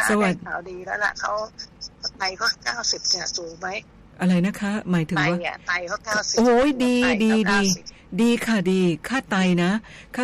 สวัสดีข่าวดีแล้วล่ะเขาไตเขา90เนี่ยสูงไหมอะไรนะคะหมายถึงว่าไตเขา90 โอ้ยดีไตดีเขาดี 90 ดีค่ะดีค่าไตนะค่า